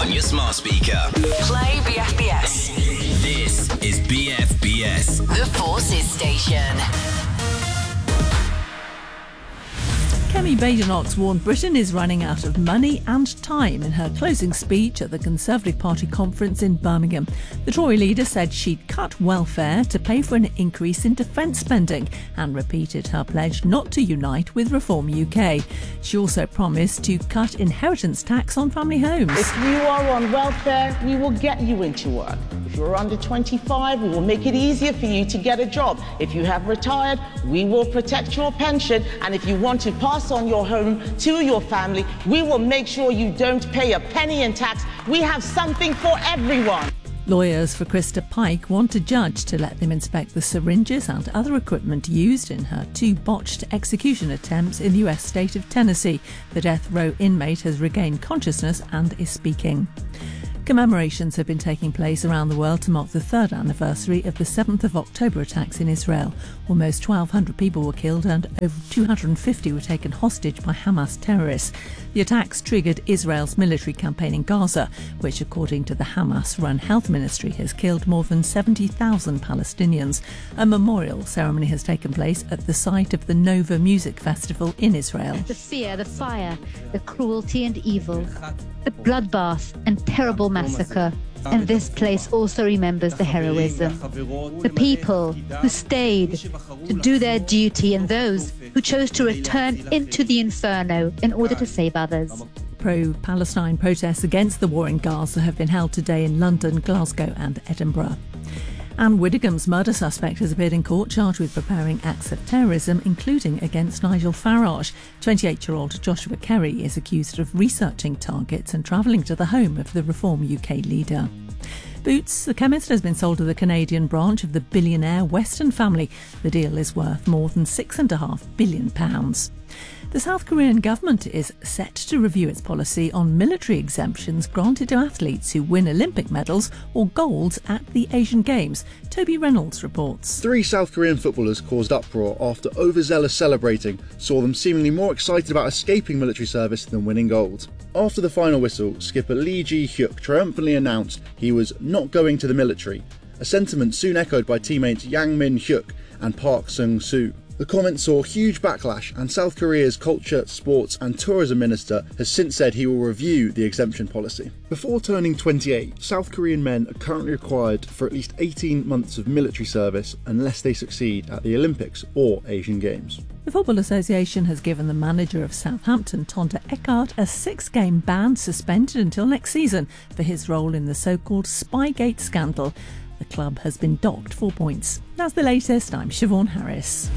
on your smart speaker. Play BFBS. This is BFBS. The Forces Station. Kemi Badenoch warned Britain is running out of money and time in her closing speech at the Conservative Party conference in Birmingham. The Tory leader said she'd cut welfare to pay for an increase in defence spending and repeated her pledge not to unite with Reform UK. She also promised to cut inheritance tax on family homes. If you are on welfare, we will get you into work. If you're under 25, we will make it easier for you to get a job. If you have retired, we will protect your pension. And if you want to pass on your home to your family, we will make sure you don't pay a penny in tax. We have something for everyone. Lawyers for Krista Pike want a judge to let them inspect the syringes and other equipment used in her 2 botched execution attempts in the US state of Tennessee. The death row inmate has regained consciousness and is speaking. Commemorations have been taking place around the world to mark the 3rd anniversary of the 7th of October attacks in Israel. Almost 1,200 people were killed and over 250 were taken hostage by Hamas terrorists. The attacks triggered Israel's military campaign in Gaza, which, according to the Hamas-run health ministry, has killed more than 70,000 Palestinians. A memorial ceremony has taken place at the site of the Nova Music Festival in Israel. The fear, the fire, the cruelty and evil, the bloodbath and terrible massacre. And this place also remembers the heroism. The people who stayed to do their duty and those who chose to return into the inferno in order to save others. Pro-Palestine protests against the war in Gaza have been held today in London, Glasgow and Edinburgh. Anne Widdicombe's murder suspect has appeared in court charged with preparing acts of terrorism, including against Nigel Farage. 28-year-old Joshua Kerry is accused of researching targets and travelling to the home of the Reform UK leader. Boots, the chemist, has been sold to the Canadian branch of the billionaire Weston family. The deal is worth more than £6.5 billion. The South Korean government is set to review its policy on military exemptions granted to athletes who win Olympic medals or golds at the Asian Games. Toby Reynolds reports. 3 South Korean footballers caused uproar after overzealous celebrating saw them seemingly more excited about escaping military service than winning gold. After the final whistle, skipper Lee Ji-hyuk triumphantly announced he was not going to the military, a sentiment soon echoed by teammates Yang Min-hyuk and Park Sung-soo. The comment saw huge backlash, and South Korea's Culture, Sports and Tourism Minister has since said he will review the exemption policy. Before turning 28, South Korean men are currently required for at least 18 months of military service unless they succeed at the Olympics or Asian Games. The Football Association has given the manager of Southampton, Tonda Eckhart, a 6-game ban suspended until next season for his role in the so-called Spygate scandal. The club has been docked 4 points. That's the latest. I'm Siobhan Harris.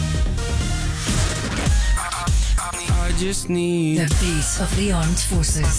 I just need The beat of the armed forces.